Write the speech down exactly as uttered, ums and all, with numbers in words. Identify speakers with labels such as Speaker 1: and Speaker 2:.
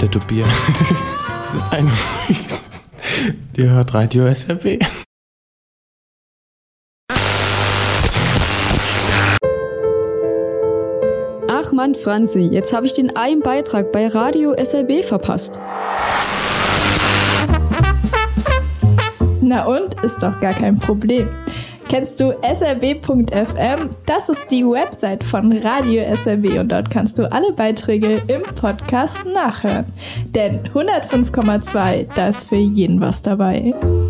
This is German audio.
Speaker 1: der Tobias. Das ist ein... Ihr hört Radio S R B.
Speaker 2: Ach Mann, Franzi, jetzt habe ich den einen Beitrag bei Radio S R B verpasst.
Speaker 3: Na und? Ist doch gar kein Problem. Kennst du S R B Punkt F M? Das ist die Website von Radio S R B und dort kannst du alle Beiträge im Podcast nachhören. Denn hundertfünf Komma zwei, da ist für jeden was dabei.